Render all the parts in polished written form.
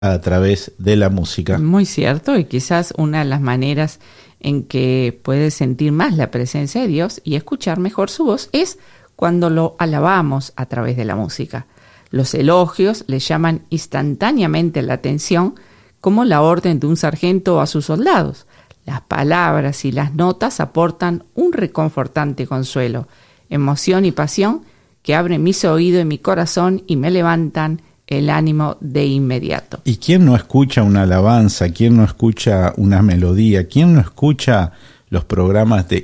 a través de la música. Muy cierto, y quizás una de las maneras en que puedes sentir más la presencia de Dios y escuchar mejor su voz es cuando lo alabamos a través de la música. Los elogios le llaman instantáneamente la atención, como la orden de un sargento a sus soldados. Las palabras y las notas aportan un reconfortante consuelo, emoción y pasión que abren mis oídos y mi corazón y me levantan el ánimo de inmediato. ¿Y quién no escucha una alabanza? ¿Quién no escucha una melodía? ¿Quién no escucha los programas de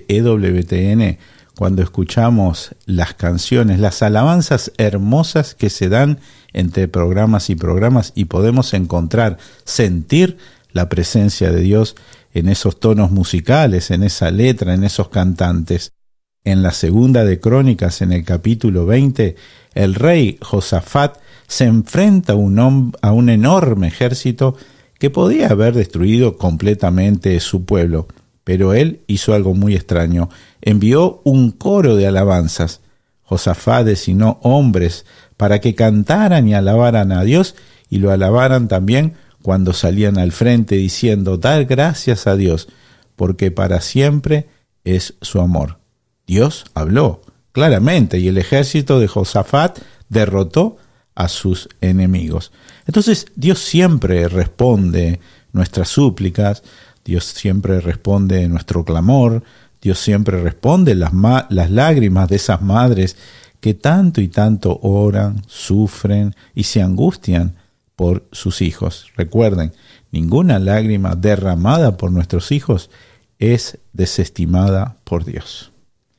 EWTN cuando escuchamos las canciones, las alabanzas hermosas que se dan entre programas y programas y podemos encontrar, sentir la presencia de Dios en esos tonos musicales, en esa letra, en esos cantantes? En la segunda de Crónicas, en el capítulo 20, el rey Josafat se enfrenta a un enorme ejército que podía haber destruido completamente su pueblo, pero él hizo algo muy extraño. Envió un coro de alabanzas. Josafat designó hombres para que cantaran y alabaran a Dios y lo alabaran también cuando salían al frente diciendo: dar gracias a Dios, porque para siempre es su amor. Dios habló claramente y el ejército de Josafat derrotó a sus enemigos. Entonces Dios siempre responde nuestras súplicas, Dios siempre responde nuestro clamor, Dios siempre responde las lágrimas de esas madres que tanto y tanto oran, sufren y se angustian por sus hijos. Recuerden, ninguna lágrima derramada por nuestros hijos es desestimada por Dios.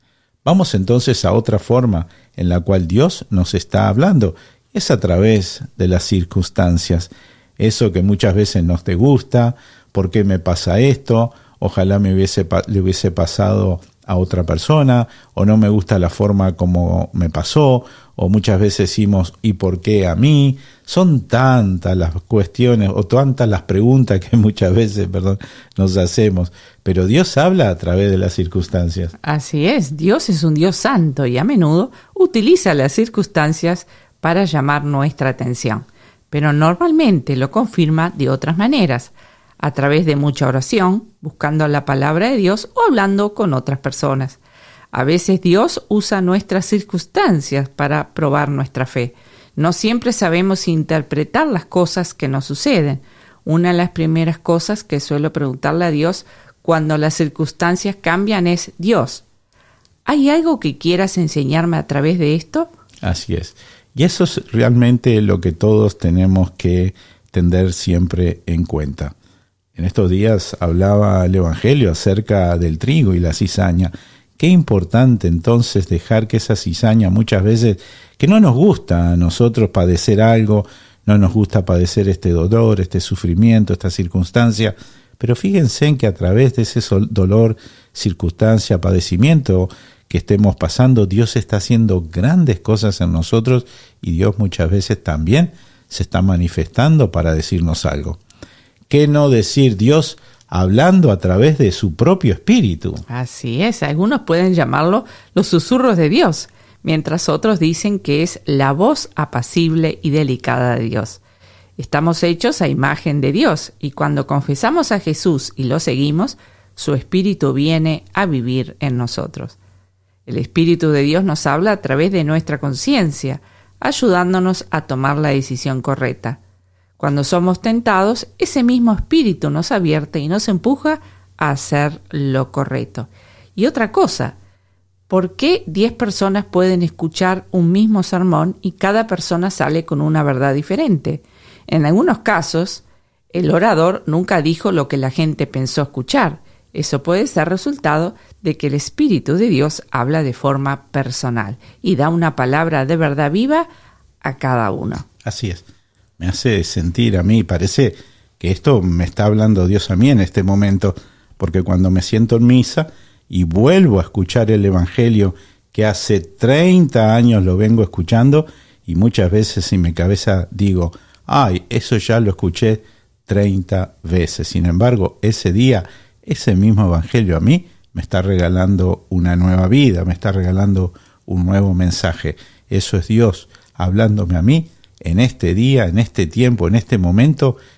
Vamos entonces a otra forma en la cual Dios nos está hablando. Es a través de las circunstancias. Eso que muchas veces no te gusta, ¿por qué me pasa esto? Ojalá le hubiese pasado a otra persona, o no me gusta la forma como me pasó, o muchas veces decimos, ¿y por qué a mí? Son tantas las cuestiones o tantas las preguntas que muchas veces, nos hacemos, pero Dios habla a través de las circunstancias. Así es, Dios es un Dios santo y a menudo utiliza las circunstancias para llamar nuestra atención, pero normalmente lo confirma de otras maneras, a través de mucha oración, buscando la palabra de Dios o hablando con otras personas. A veces Dios usa nuestras circunstancias para probar nuestra fe. No siempre sabemos interpretar las cosas que nos suceden. Una de las primeras cosas que suelo preguntarle a Dios cuando las circunstancias cambian es: Dios, ¿hay algo que quieras enseñarme a través de esto? Así es. Y eso es realmente lo que todos tenemos que tener siempre en cuenta. En estos días hablaba el Evangelio acerca del trigo y la cizaña. Qué importante entonces dejar que esa cizaña muchas veces, que no nos gusta a nosotros padecer algo, no nos gusta padecer este dolor, este sufrimiento, esta circunstancia, pero fíjense en que a través de ese dolor, circunstancia, padecimiento que estemos pasando, Dios está haciendo grandes cosas en nosotros y Dios muchas veces también se está manifestando para decirnos algo. ¿Qué no decir Dios hablando a través de su propio espíritu? Así es, algunos pueden llamarlo los susurros de Dios, mientras otros dicen que es la voz apacible y delicada de Dios. Estamos hechos a imagen de Dios y cuando confesamos a Jesús y lo seguimos, su espíritu viene a vivir en nosotros. El espíritu de Dios nos habla a través de nuestra conciencia, ayudándonos a tomar la decisión correcta. Cuando somos tentados, ese mismo espíritu nos advierte y nos empuja a hacer lo correcto. Y otra cosa, ¿por qué 10 personas pueden escuchar un mismo sermón y cada persona sale con una verdad diferente? En algunos casos, el orador nunca dijo lo que la gente pensó escuchar. Eso puede ser resultado de que el Espíritu de Dios habla de forma personal y da una palabra de verdad viva a cada uno. Así es. Me hace sentir a mí, parece que esto me está hablando Dios a mí en este momento, porque cuando me siento en misa y vuelvo a escuchar el Evangelio, que hace 30 años lo vengo escuchando, y muchas veces en mi cabeza digo, ay, eso ya lo escuché 30 veces. Sin embargo, ese día, ese mismo Evangelio a mí me está regalando una nueva vida, me está regalando un nuevo mensaje. Eso es Dios hablándome a mí en este día, en este tiempo, en este momento,